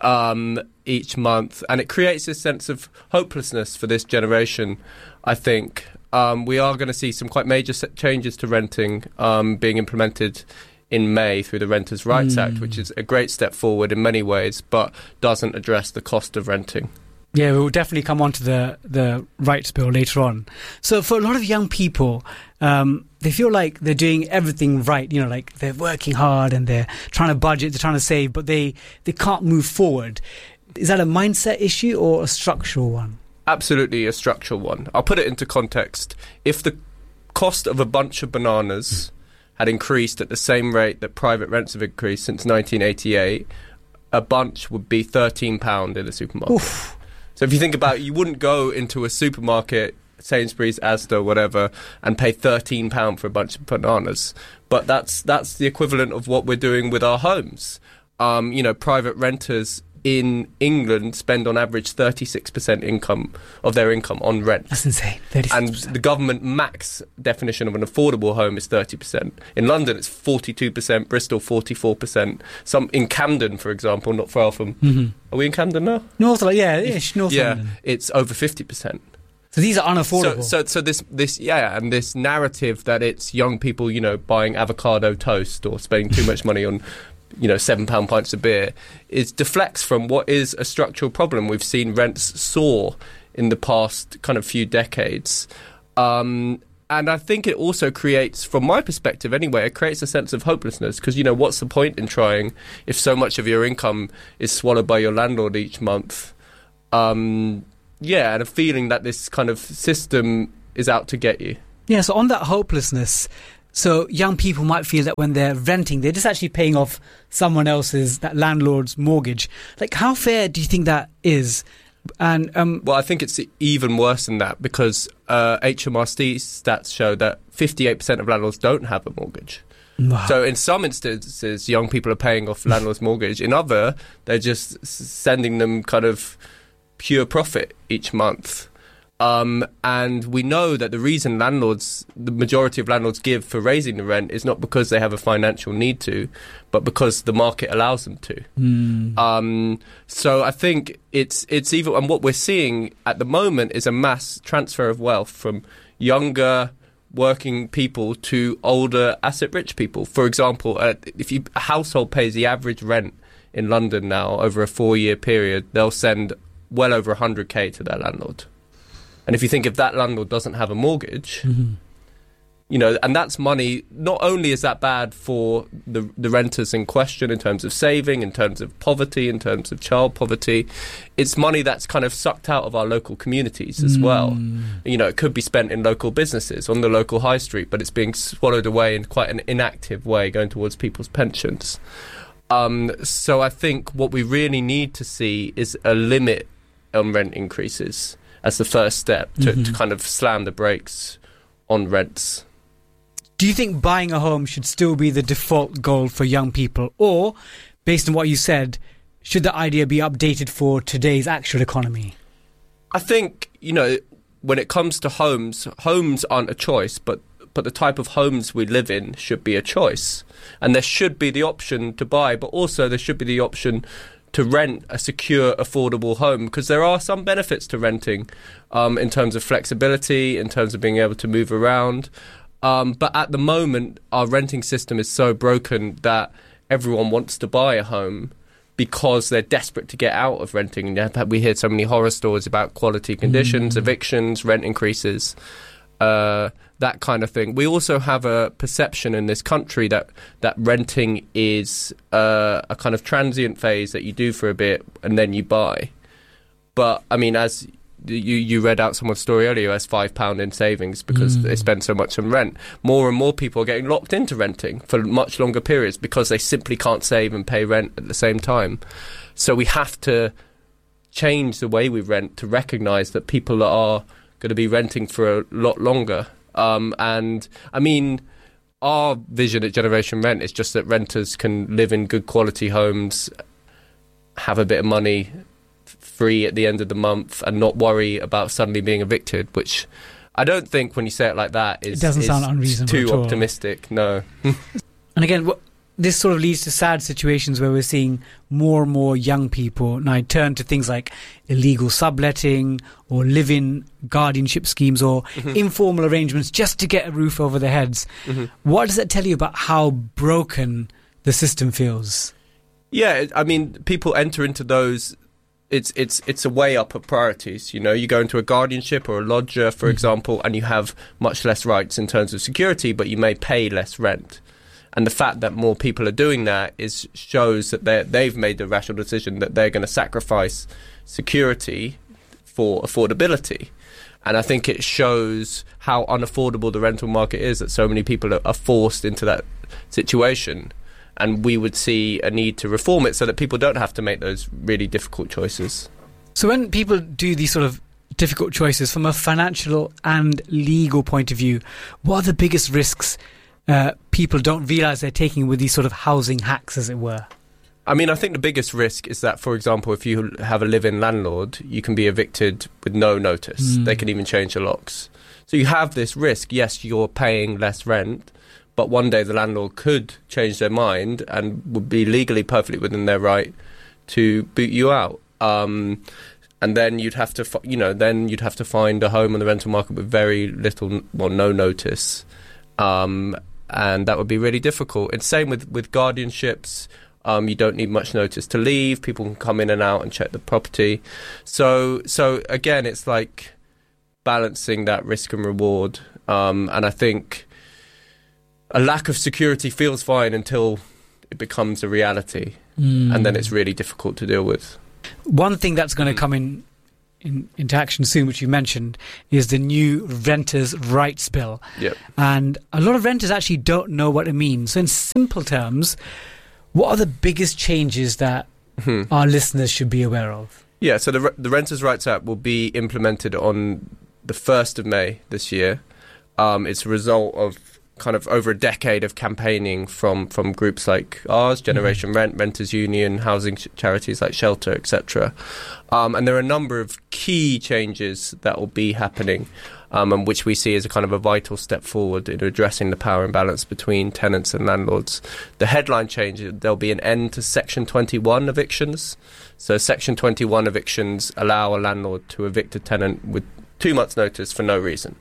each month. And it creates a sense of hopelessness for this generation, I think. We are going to see some quite major changes to renting being implemented in May through the Renters' Rights Act, which is a great step forward in many ways, but doesn't address the cost of renting. Yeah, we'll definitely come on to the rights bill later on. So for a lot of young people, they feel like they're doing everything right, like they're working hard and they're trying to budget, they're trying to save, but they can't move forward. Is that a mindset issue or a structural one? Absolutely a structural one. I'll put it into context. If the cost of a bunch of bananas had increased at the same rate that private rents have increased since 1988, a bunch would be £13 in a supermarket. Oof. So if you think about it, you wouldn't go into a supermarket, Sainsbury's, Asda, whatever, and pay £13 for a bunch of bananas. But that's the equivalent of what we're doing with our homes. Private renters in England spend on average 36% of their income on rent. That's insane. 36%. And the government max definition of an affordable home is 30%. In London, it's 42%, Bristol 44%. Some in Camden, for example, not far from. Mm-hmm. Are we in Camden now? North London. It's over 50%. So these are unaffordable. So this narrative that it's young people, buying avocado toast or spending too much money on £7 pints of beer, deflects from what is a structural problem. We've seen rents soar in the past kind of few decades. And I think it also creates, from my perspective anyway, it creates a sense of hopelessness because, what's the point in trying if so much of your income is swallowed by your landlord each month? And a feeling that this kind of system is out to get you. Yeah, so on that hopelessness, so young people might feel that when they're renting, they're just actually paying off someone else's, that landlord's mortgage. Like, how fair do you think that is? And well, I think it's even worse than that because HMRC stats show that 58% of landlords don't have a mortgage. Wow. So in some instances, young people are paying off landlord's mortgage. In other, they're just sending them kind of pure profit each month. And we know that the reason the majority of landlords give for raising the rent is not because they have a financial need to, but because the market allows them to. So I think it's even, and what we're seeing at the moment is a mass transfer of wealth from younger working people to older asset-rich people. For example, if a household pays the average rent in London now over a 4-year period, they'll send well over 100k to their landlord. And if you think if that landlord doesn't have a mortgage, and that's money, not only is that bad for the renters in question in terms of saving, in terms of poverty, in terms of child poverty, it's money that's kind of sucked out of our local communities as well. It could be spent in local businesses, on the local high street, but it's being swallowed away in quite an inactive way, going towards people's pensions. So I think what we really need to see is a limit on rent increases as the first step to kind of slam the brakes on rents. Do you think buying a home should still be the default goal for young people? Or, based on what you said, should the idea be updated for today's actual economy? I think, when it comes to homes aren't a choice, but the type of homes we live in should be a choice. And there should be the option to buy, but also there should be the option to rent a secure, affordable home, because there are some benefits to renting in terms of flexibility, in terms of being able to move around. But at the moment, our renting system is so broken that everyone wants to buy a home because they're desperate to get out of renting. And we hear so many horror stories about quality conditions, evictions, rent increases, that kind of thing. We also have a perception in this country that renting is a kind of transient phase that you do for a bit and then you buy. But, I mean, as you read out someone's story earlier, as £5 in savings because they spend so much on rent. More and more people are getting locked into renting for much longer periods because they simply can't save and pay rent at the same time. So we have to change the way we rent to recognise that people are going to be renting for a lot longer. And I mean, our vision at Generation Rent is just that renters can live in good quality homes, have a bit of money free at the end of the month and not worry about suddenly being evicted, which I don't think, when you say it like that, is, it doesn't sound unreasonable too at all. optimistic. No. And again, this sort of leads to sad situations where we're seeing more and more young people now turn to things like illegal subletting or live-in guardianship schemes or informal arrangements just to get a roof over their heads. What does that tell you about how broken the system feels? Yeah, I mean, people enter into those. It's a way up of priorities. You go into a guardianship or a lodger, for example, and you have much less rights in terms of security, but you may pay less rent. And the fact that more people are doing that shows that they've made the rational decision that they're going to sacrifice security for affordability. And I think it shows how unaffordable the rental market is, that so many people are forced into that situation. And we would see a need to reform it so that people don't have to make those really difficult choices. So when people do these sort of difficult choices from a financial and legal point of view, what are the biggest risks people don't realise they're taking with these sort of housing hacks, as it were? I mean, I think the biggest risk is that, for example, if you have a live-in landlord, you can be evicted with no notice. They can even change the locks. So you have this risk. Yes, you're paying less rent, but one day the landlord could change their mind and would be legally perfectly within their right to boot you out. And then you'd have to, find a home on the rental market with very little, no notice. And that would be really difficult. It's same with guardianships. You don't need much notice to leave. People can come in and out and check the property. So again, it's like balancing that risk and reward. And I think a lack of security feels fine until it becomes a reality, and then it's really difficult to deal with. One thing that's going to come into action soon, which you mentioned, is the new Renters' Rights Bill. Yep. And a lot of renters actually don't know what it means. So in simple terms, what are the biggest changes that our listeners should be aware of? Yeah, so the Renters' Rights Act will be implemented on the 1st of May this year. It's a result of kind of over a decade of campaigning from groups like ours, Generation Rent, Renters Union, housing charities like Shelter, etc. And there are a number of key changes that will be happening, and which we see as a kind of a vital step forward in addressing the power imbalance between tenants and landlords. The headline change, there'll be an end to Section 21 evictions. So Section 21 evictions allow a landlord to evict a tenant with 2 months' notice for no reason.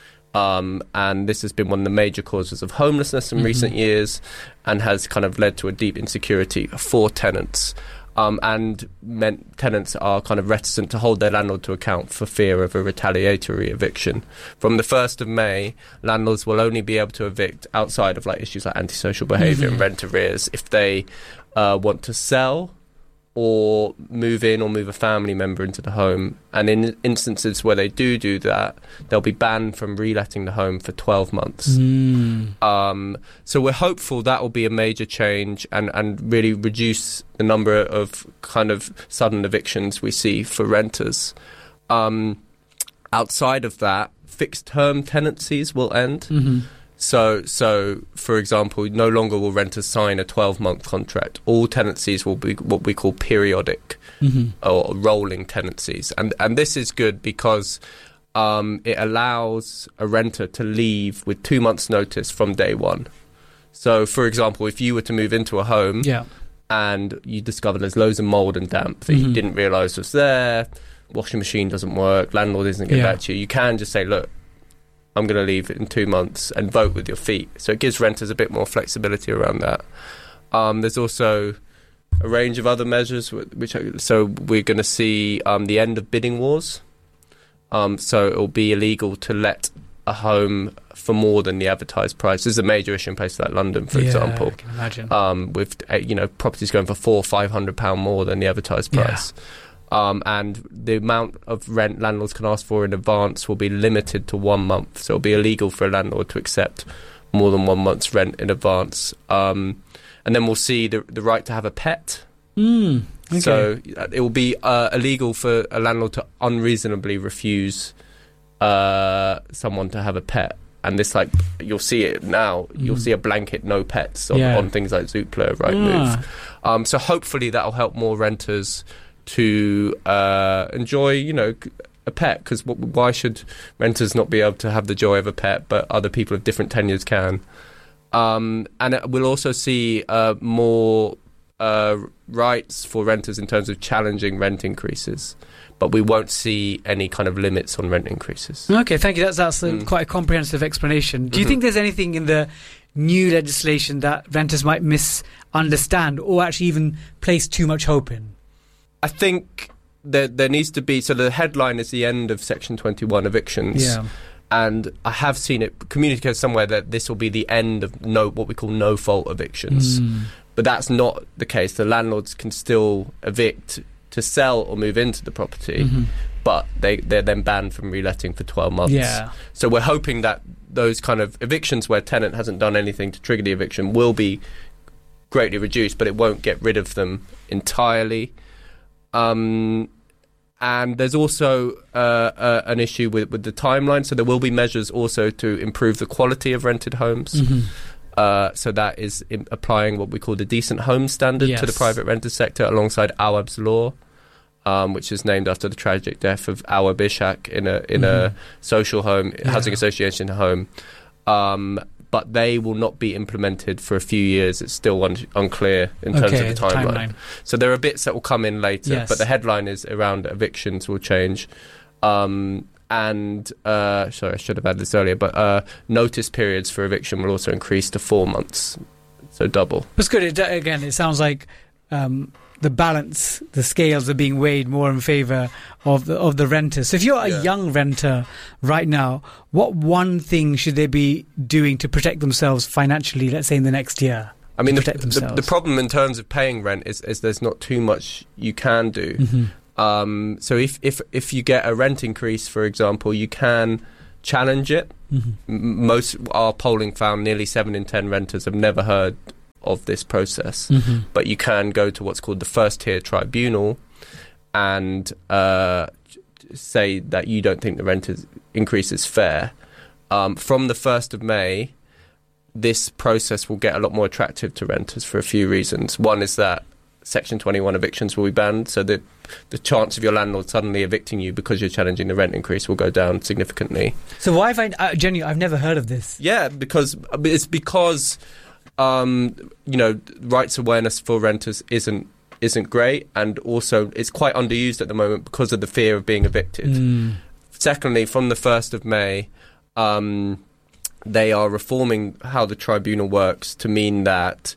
And this has been one of the major causes of homelessness in recent years, and has kind of led to a deep insecurity for tenants. And tenants are kind of reticent to hold their landlord to account for fear of a retaliatory eviction. From the 1st of May, landlords will only be able to evict outside of like issues like antisocial behaviour and rent arrears if they want to sell or move in or move a family member into the home. And in instances where they do that, they'll be banned from reletting the home for 12 months. So we're hopeful that will be a major change and really reduce the number of kind of sudden evictions we see for renters. Outside of that, fixed term tenancies will end. So, for example, no longer will renters sign a 12-month contract. All tenancies will be what we call periodic or rolling tenancies. And this is good because it allows a renter to leave with 2 months' notice from day one. So, for example, if you were to move into a home and you discover there's loads of mould and damp that you didn't realise was there, washing machine doesn't work, landlord isn't getting back to you, you can just say, look, I'm going to leave in 2 months, and vote with your feet. So it gives renters a bit more flexibility around that. There's also a range of other measures, so we're going to see the end of bidding wars. So it will be illegal to let a home for more than the advertised price. This is a major issue in places like London, for example. I can imagine. With properties going for £400-500 more than the advertised price. And the amount of rent landlords can ask for in advance will be limited to 1 month. So it'll be illegal for a landlord to accept more than 1 month's rent in advance. And then we'll see the right to have a pet. Okay. So it will be illegal for a landlord to unreasonably refuse someone to have a pet. And this, like, you'll see it now. You'll see a blanket no pets on things like Zoopla, Rightmove. So hopefully that'll help more renters to enjoy, a pet, because why should renters not be able to have the joy of a pet, but other people of different tenures can? And we'll also see more rights for renters in terms of challenging rent increases, but we won't see any kind of limits on rent increases. Okay, thank you. That's quite a comprehensive explanation. Do you think there's anything in the new legislation that renters might misunderstand or actually even place too much hope in? I think there needs to be... So the headline is the end of Section 21 evictions. Yeah. And I have seen it communicated somewhere that this will be the end of what we call no-fault evictions. But that's not the case. The landlords can still evict to sell or move into the property, but they're then banned from reletting for 12 months. Yeah. So we're hoping that those kind of evictions where tenant hasn't done anything to trigger the eviction will be greatly reduced, but it won't get rid of them entirely. And there's also an issue with the timeline. So there will be measures also to improve the quality of rented homes. So that is applying what we call the Decent Home Standard to the private renter sector alongside Awab's Law, which is named after the tragic death of Awab Ishaq in a social home, housing association home. But they will not be implemented for a few years. It's still unclear in terms of the timeline. So there are bits that will come in later, but the headline is around evictions will change. Sorry, I should have had this earlier, but notice periods for eviction will also increase to 4 months, so double. That's good. It sounds like the the balance, the scales are being weighed more in favour of the renters. So if you're a young renter right now, what one thing should they be doing to protect themselves financially, let's say in the next year? I mean, the problem in terms of paying rent is there's not too much you can do. Mm-hmm. So if you get a rent increase, for example, you can challenge it. Mm-hmm. Most our polling found nearly 7 in 10 renters have never heard of this process, but you can go to what's called the first tier tribunal and say that you don't think the rent increase is fair. From the 1st of May, this process will get a lot more attractive to renters for a few reasons. One is that Section 21 evictions will be banned, so the chance of your landlord suddenly evicting you because you're challenging the rent increase will go down significantly. So why have I've never heard of this. Yeah, because rights awareness for renters isn't great, and also it's quite underused at the moment because of the fear of being evicted. Secondly, from the 1st of May, they are reforming how the tribunal works to mean that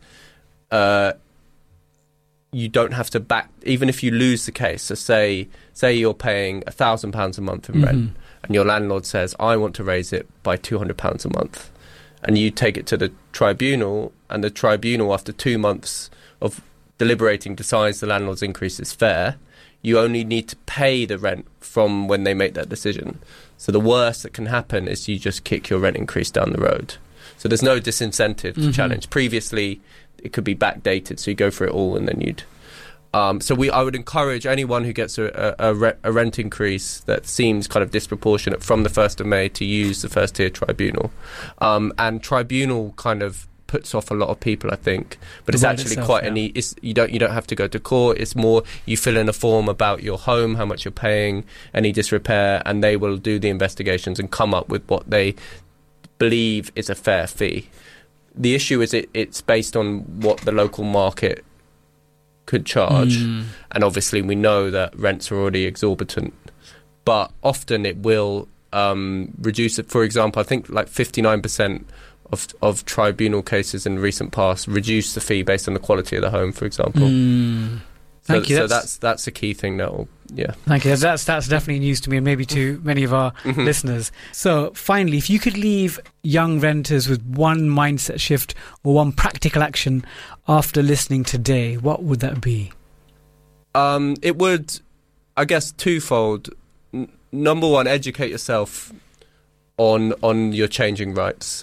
you don't have to back, even if you lose the case. So say you're paying £1,000 a month in rent, and your landlord says, I want to raise it by £200 a month. And you take it to the tribunal, and the tribunal, after 2 months of deliberating, decides the landlord's increase is fair. You only need to pay the rent from when they make that decision. So the worst that can happen is you just kick your rent increase down the road. So there's no disincentive to challenge. Previously, it could be backdated, so you go for it all, and then you'd... I would encourage anyone who gets a rent increase that seems kind of disproportionate from the 1st of May to use the first tier tribunal. And tribunal kind of puts off a lot of people, I think, but it's actually quite you don't have to go to court. It's more you fill in a form about your home, how much you're paying, any disrepair, and they will do the investigations and come up with what they believe is a fair fee. The issue is it's based on what the local market could charge, and obviously we know that rents are already exorbitant, but often it will reduce it. For example, I think like 59% of tribunal cases in recent past reduce the fee based on the quality of the home, for example. Thank you. So that's a key thing that will, Thank you. That's definitely news to me, and maybe to many of our listeners. So finally, if you could leave young renters with one mindset shift or one practical action after listening today, what would that be? It would, I guess, twofold. Number one, educate yourself on your changing rights.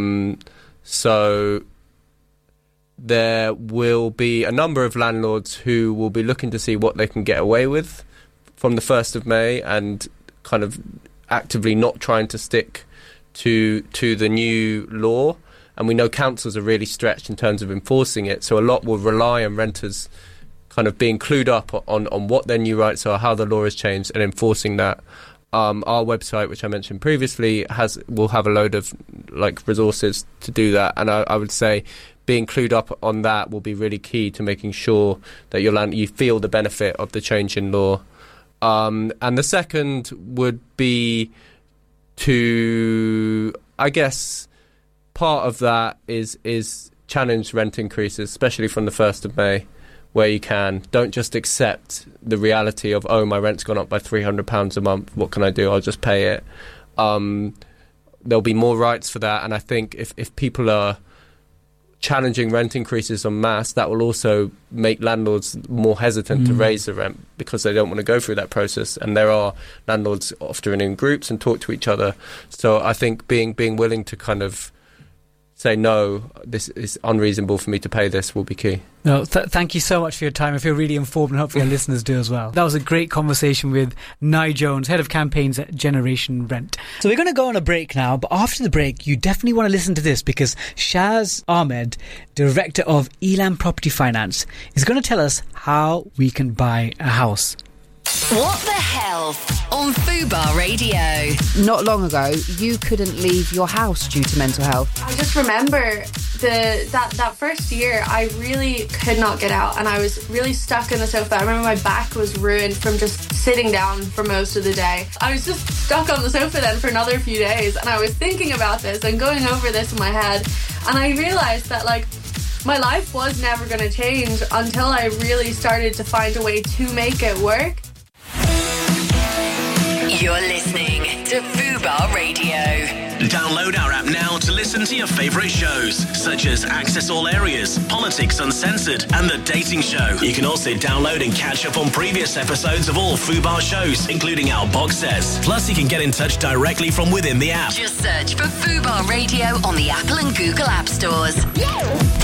So there will be a number of landlords who will be looking to see what they can get away with from the 1st of May and kind of actively not trying to stick to the new law. And we know councils are really stretched in terms of enforcing it, so a lot will rely on renters kind of being clued up on what their new rights are, how the law has changed, and enforcing that. Our website, which I mentioned previously, will have a load of resources to do that, and I would say being clued up on that will be really key to making sure that you feel the benefit of the change in law. And the second would be to, I guess, part of that is challenge rent increases, especially from the 1st of May, where you can. Don't just accept the reality of, my rent's gone up by £300 a month, what can I do? I'll just pay it. There'll be more rights for that, and I think if people are challenging rent increases en masse, that will also make landlords more hesitant to raise the rent because they don't want to go through that process, and there are landlords often in groups and talk to each other. So I think being willing to kind of say, no, this is unreasonable for me to pay this, will be key. No, thank you so much for your time. I feel really informed, and hopefully our listeners do as well. That was a great conversation with Nye Jones, Head of Campaigns at Generation Rent. So we're going to go on a break now, but after the break, you definitely want to listen to this because Shaz Ahmed, Director of Elam Property Finance, is going to tell us how we can buy a house. What the Health on Fubar Radio. Not long ago, you couldn't leave your house due to mental health. I just remember that first year, I really could not get out, and I was really stuck in the sofa. I remember my back was ruined from just sitting down for most of the day. I was just stuck on the sofa then for another few days, and I was thinking about this and going over this in my head, and I realised that my life was never going to change until I really started to find a way to make it work. You're listening to Fubar Radio. Download our app now to listen to your favourite shows, such as Access All Areas, Politics Uncensored, and The Dating Show. You can also download and catch up on previous episodes of all Fubar shows, including our box sets. Plus, you can get in touch directly from within the app. Just search for Fubar Radio on the Apple and Google App Stores.